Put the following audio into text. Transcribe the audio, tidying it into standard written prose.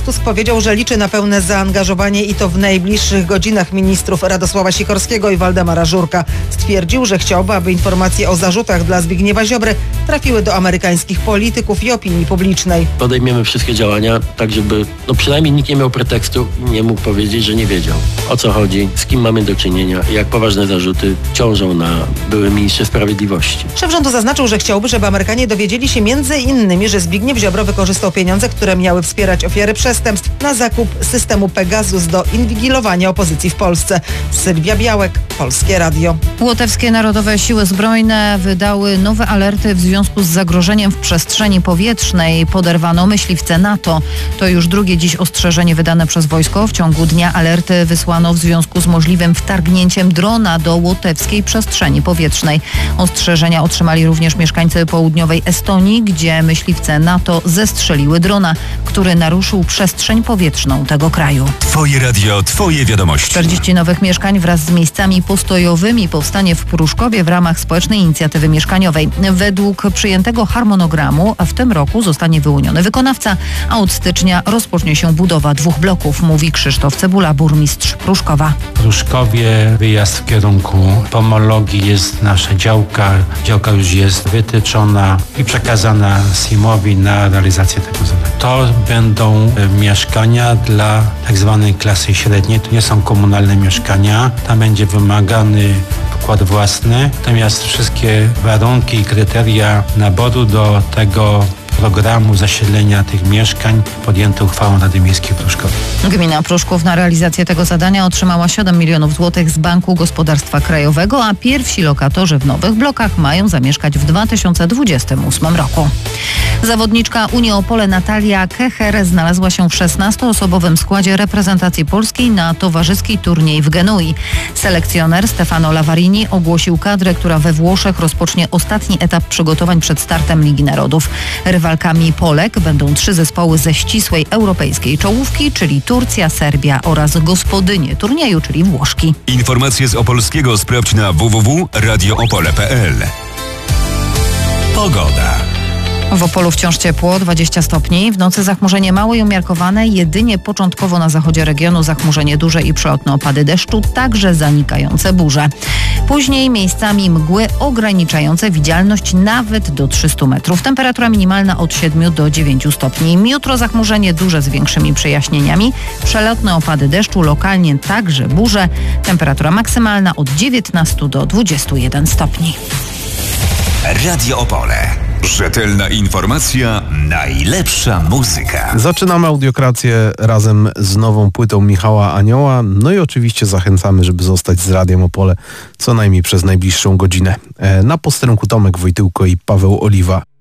Tusk powiedział, że liczy na pełne zaangażowanie i to w najbliższych godzinach ministrów Radosława Sikorskiego i Waldemara Żurka. Stwierdził, że chciałby, aby informacje o zarzutach dla Zbigniewa Ziobry trafiły do amerykańskich polityków i opinii publicznej. Podejmiemy wszystkie działania, tak żeby przynajmniej nikt nie miał pretekstu i nie mógł powiedzieć, że nie wiedział, o co chodzi, z kim mamy do czynienia, jak poważne zarzuty ciążą na byłym ministrze sprawiedliwości. Szef rządu zaznaczył, że chciałby, żeby Amerykanie dowiedzieli się m.in., że Zbigniew Ziobro wykorzystał pieniądze, które miały wspierać ofiary przestępstw na zakup systemu Pegasus do inwigilowania opozycji w Polsce. Sylwia Białek, Polskie Radio. Łotewskie Narodowe Siły Zbrojne wydały nowe alerty w związku z zagrożeniem w przestrzeni powietrznej. Poderwano myśliwce NATO. To już drugie dziś ostrzeżenie wydane przez wojsko. W ciągu dnia alerty wysłano w związku z możliwym wtargnięciem drona do łotewskiej przestrzeni powietrznej. Ostrzeżenia otrzymali również mieszkańcy południowej Estonii, gdzie myśliwce NATO zestrzeliły drona, który naruszył przestrzeń powietrzną tego kraju. Twoje radio, twoje wiadomości. 40 nowych mieszkań wraz z miejscami postojowymi powstanie w Pruszkowie w ramach społecznej inicjatywy mieszkaniowej. Według przyjętego harmonogramu w tym roku zostanie wyłoniony wykonawca, a od stycznia rozpocznie się budowa 2 bloków, mówi Krzysztof Cebula, burmistrz Pruszkowa. W Pruszkowie wyjazd w kierunku pomologii jest nasza działka. Działka już jest wytyczona i przekazana Sejmowi na realizację tego zadania. To będą mieszkania dla tak zwanej klasy średniej. To nie są komunalne mieszkania. Tam będzie wymagany wkład własny. Natomiast wszystkie warunki i kryteria naboru do tego programu zasiedlenia tych mieszkań podjęto uchwałą Rady Miejskiej w Pruszkowie. Gmina Pruszków na realizację tego zadania otrzymała 7 milionów złotych z Banku Gospodarstwa Krajowego, a pierwsi lokatorzy w nowych blokach mają zamieszkać w 2028 roku. Zawodniczka Unii Opole Natalia Kecher znalazła się w 16-osobowym składzie reprezentacji polskiej na towarzyski turniej w Genui. Selekcjoner Stefano Lavarini ogłosił kadrę, która we Włoszech rozpocznie ostatni etap przygotowań przed startem Ligi Narodów. Rywalkami Polek będą 3 zespoły ze ścisłej europejskiej czołówki, czyli Turcja, Serbia oraz gospodynie turnieju, czyli Włoszki. Informacje z Opolskiego sprawdź na www.radioopole.pl. Pogoda. W Opolu wciąż ciepło, 20 stopni. W nocy zachmurzenie małe i umiarkowane, jedynie początkowo na zachodzie regionu zachmurzenie duże i przelotne opady deszczu, także zanikające burze. Później miejscami mgły ograniczające widzialność nawet do 300 metrów. Temperatura minimalna od 7 do 9 stopni. Jutro zachmurzenie duże z większymi przejaśnieniami, przelotne opady deszczu, lokalnie także burze. Temperatura maksymalna od 19 do 21 stopni. Radio Opole. Rzetelna informacja, najlepsza muzyka. Zaczynamy audiokrację razem z nową płytą Michała Anioła. No i oczywiście zachęcamy, żeby zostać z Radiem Opole co najmniej przez najbliższą godzinę. Na posterunku Tomek Wojtyłko i Paweł Oliwa.